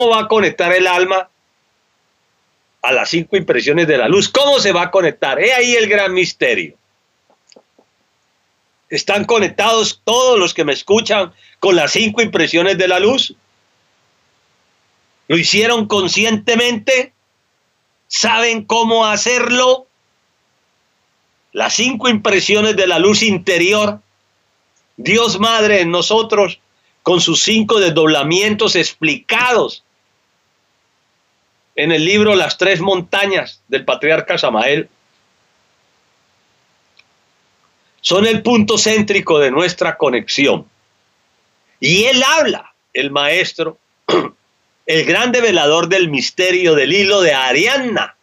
va a conectar el alma a las 5 impresiones de la luz? ¿Cómo se va a conectar? He ahí el gran misterio. ¿Están conectados todos los que me escuchan con las 5 impresiones de la luz? ¿Lo hicieron conscientemente? ¿Saben cómo hacerlo? Las 5 impresiones de la luz interior, Dios Madre en nosotros, con sus 5 desdoblamientos explicados en el libro Las 3 montañas del patriarca Samael, son el punto céntrico de nuestra conexión. Y él habla, el maestro, el gran develador del misterio del hilo de Ariadna.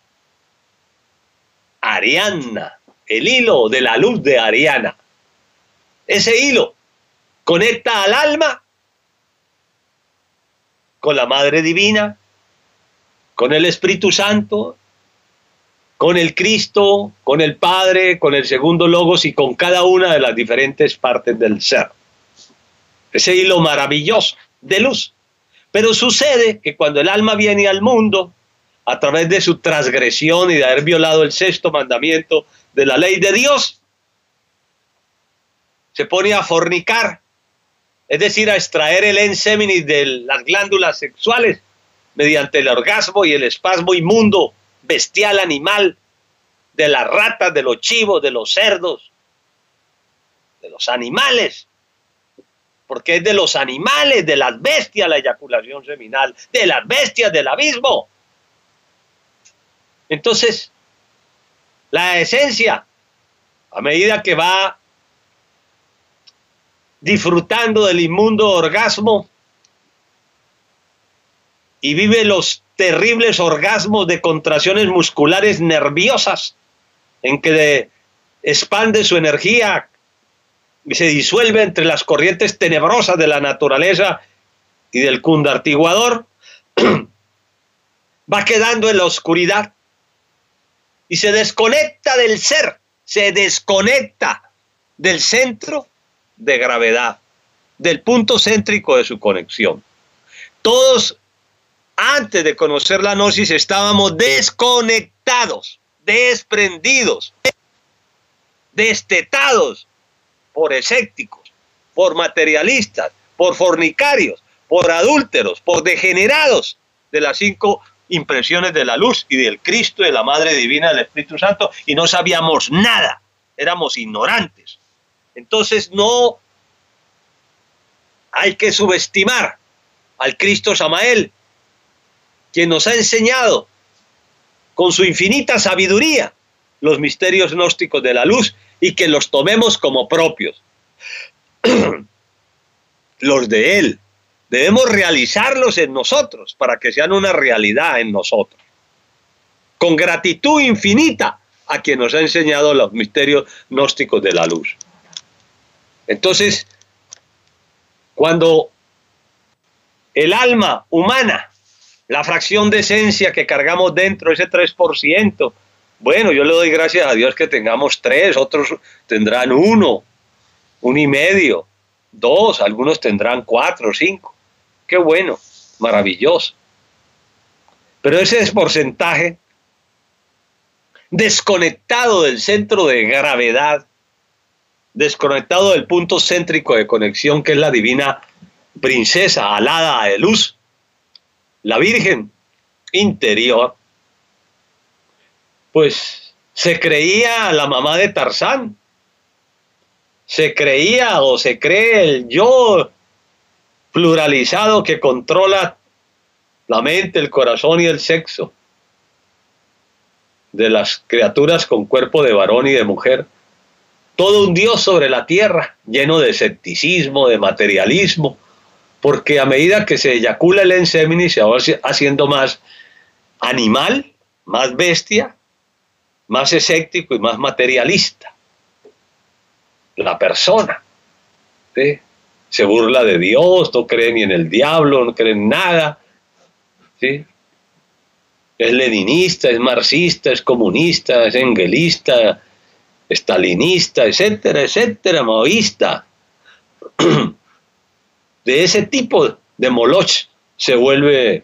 Ariadna, el hilo de la luz de Ariana. Ese hilo conecta al alma con la Madre Divina, con el Espíritu Santo, con el Cristo, con el Padre, con el segundo Logos y con cada una de las diferentes partes del ser. Ese hilo maravilloso de luz. Pero sucede que cuando el alma viene al mundo, a través de su transgresión y de haber violado el 6º mandamiento de la ley de Dios, se pone a fornicar, es decir, a extraer el enseminis de las glándulas sexuales mediante el orgasmo y el espasmo inmundo, bestial, animal, de las ratas, de los chivos, de los cerdos, de los animales, porque es de los animales, de las bestias la eyaculación seminal, de las bestias del abismo. Entonces, la esencia, a medida que va disfrutando del inmundo orgasmo y vive los terribles orgasmos de contracciones musculares nerviosas, en que expande su energía y se disuelve entre las corrientes tenebrosas de la naturaleza y del cundartiguador, va quedando en la oscuridad y se desconecta del ser, se desconecta del centro de gravedad, del punto céntrico de su conexión. Todos, antes de conocer la gnosis, estábamos desconectados, desprendidos, destetados por escépticos, por materialistas, por fornicarios, por adúlteros, por degenerados de las 5 impresiones de la luz y del Cristo, de la Madre Divina, del Espíritu Santo, y no sabíamos nada, éramos ignorantes. Entonces no hay que subestimar al Cristo Samael, quien nos ha enseñado con su infinita sabiduría los misterios gnósticos de la luz y que los tomemos como propios. Los de él. Debemos realizarlos en nosotros para que sean una realidad en nosotros. Con gratitud infinita a quien nos ha enseñado los misterios gnósticos de la luz. Entonces, cuando el alma humana, la fracción de esencia que cargamos dentro, ese 3%, bueno, yo le doy gracias a Dios que tengamos 3, otros tendrán 1, 1,5, 2, algunos tendrán 4, 5. Qué bueno, maravilloso. Pero ese porcentaje desconectado del centro de gravedad, desconectado del punto céntrico de conexión que es la divina princesa alada de luz, la Virgen interior, pues se creía la mamá de Tarzán, se creía o se cree el yo pluralizado que controla la mente, el corazón y el sexo de las criaturas con cuerpo de varón y de mujer. Todo un Dios sobre la tierra, lleno de escepticismo, de materialismo, porque a medida que se eyacula el enseminis se va haciendo más animal, más bestia, más escéptico y más materialista. La persona, ¿sí? Se burla de Dios, no cree ni en el diablo, no cree en nada, ¿sí? Es leninista, es marxista, es comunista, es engelista, estalinista, etcétera, etcétera, maoísta. De ese tipo de moloch se vuelve